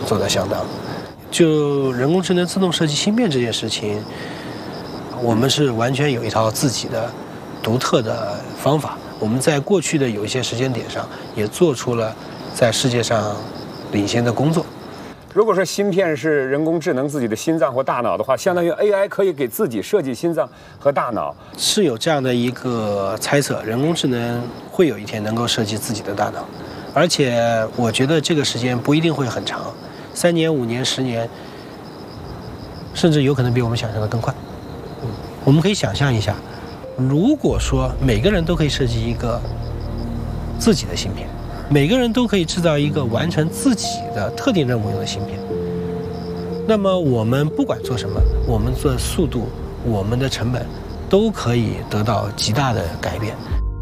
做得相当。就人工智能自动设计芯片这件事情，我们是完全有一套自己的独特的方法。我们在过去的有一些时间点上，也做出了在世界上领先的工作。 如果说芯片是人工智能自己的心脏或大脑的话，相当于 AI 可以给自己设计心脏和大脑， 是有这样的一个猜测，人工智能会有一天能够设计自己的大脑，而且我觉得这个时间不一定会很长，3年、5年、10年，甚至有可能比我们想象的更快。我们可以想象一下，如果说每个人都可以设计一个自己的芯片，每个人都可以制造一个完成自己的特定任务用的芯片，那么我们不管做什么，我们做速度，我们的成本都可以得到极大的改变。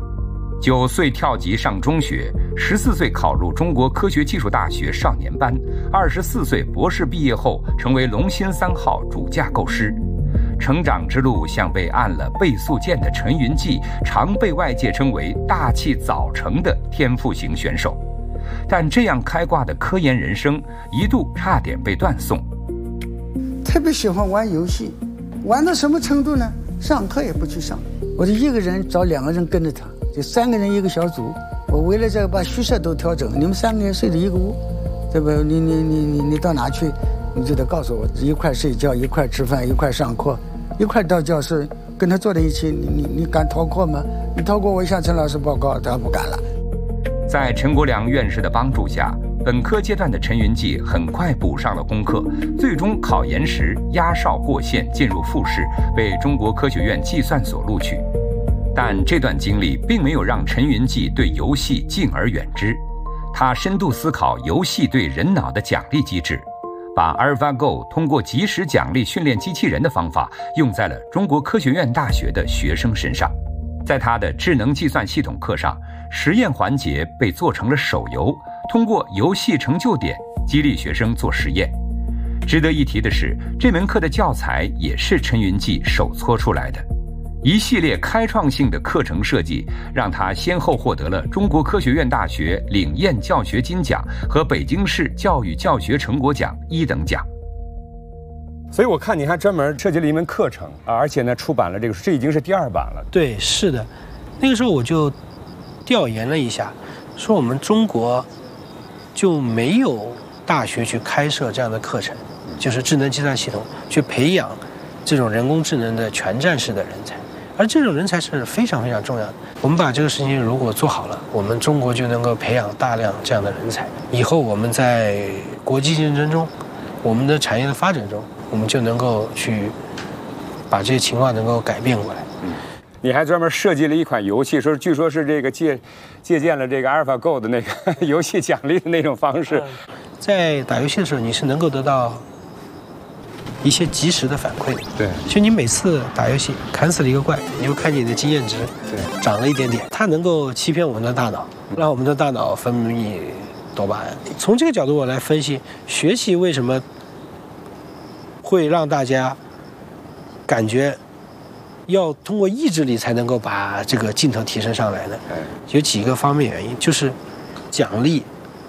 9岁跳级上中学，14岁考入中国科学技术大学少年班，24岁博士毕业后成为龙芯3号主架构师。成长之路像被按了倍速键的陈云记，常被外界称为大器早成的天赋型选手。但这样开挂的科研人生一度差点被断送。 特别喜欢玩游戏，玩到什么程度呢？上课也不去上，我就一个人找2个人跟着他，就3个人一个小组。我为了这个把宿舍都调整，你们3个人睡在一个屋，对吧？你到哪去？你就得告诉我，一块睡觉，一块吃饭，一块上课，一块到教室，跟他坐在一起。你敢逃课吗？你逃过，我向陈老师报告，他不敢了。 在陈国良院士的帮助下，本科阶段的陈云记很快补上了功课，最终考研时压哨过线，进入复试，被中国科学院计算所录取。但这段经历并没有让陈云记对游戏敬而远之，他深度思考游戏对人脑的奖励机制，把 AlphaGo 通过即时奖励训练机器人的方法用在了中国科学院大学的学生身上。在他的智能计算系统课上，实验环节被做成了手游，通过游戏成就点激励学生做实验。值得一提的是，这门课的教材也是陈云记手搓出来的。一系列开创性的课程设计，让他先后获得了中国科学院大学领验教学金奖和北京市教育教学成果奖1等奖。 所以我看你还专门设计了一门课程啊，而且呢出版了这个，这已经是第2版了。 对，是的，那个时候我就调研了一下，说我们中国就没有大学去开设这样的课程，就是智能计算系统去培养这种人工智能的全站式的人才。而这种人才是非常非常重要的。我们把这个事情如果做好了，我们中国就能够培养大量这样的人才。以后我们在国际竞争中，我们的产业的发展中，我们就能够去把这些情况能够改变过来。 你还专门设计了一款游戏，据说是这个借鉴了这个 AlphaGo 的那个游戏奖励的那种方式。 在打游戏的时候，你是能够得到一些及时的反馈的。 对， 就你每次打游戏砍死了一个怪，你会看见你的经验值涨了一点点，它能够欺骗我们的大脑，让我们的大脑分泌多巴胺。从这个角度我来分析，学习为什么会让大家感觉要通过意志力才能够把这个劲头提升上来呢？有几个方面原因，就是奖励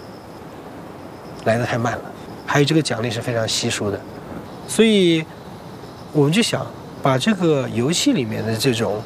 来得太慢了，还有这个奖励是非常稀疏的。所以我们就想把这个游戏里面的这种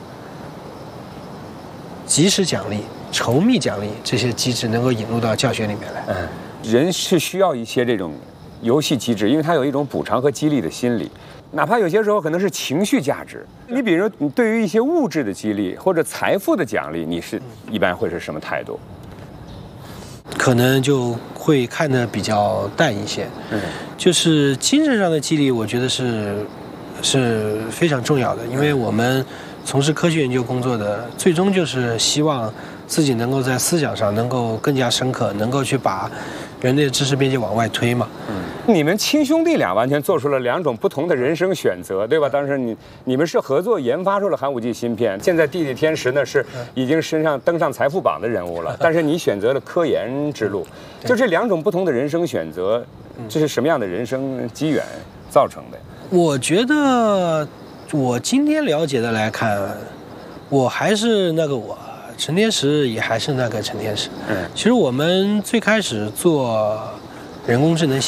及时奖励、稠密奖励这些机制能够引入到教学里面来。 人是需要一些这种游戏机制，因为它有一种补偿和激励的心理，哪怕有些时候可能是情绪价值。你比如你对于一些物质的激励或者财富的奖励，你是一般会是什么态度？ 可能就会看得比较淡一些。就是精神上的激励，我觉得是非常重要的，因为我们从事科学研究工作的，最终就是希望自己能够在思想上能够更加深刻，能够去把人类的知识边界往外推嘛。 你们亲兄弟俩完全做出了2种不同的人生选择，对吧？当时你们是合作研发出了寒武纪芯片，现在地地天时呢是已经登上财富榜的人物了，但是你选择了科研之路，就这2种不同的人生选择，这是什么样的人生机缘造成的？ 我觉得我今天了解的来看，我还是那个我，陈天石也还是那个陈天石。其实我们最开始做人工智能芯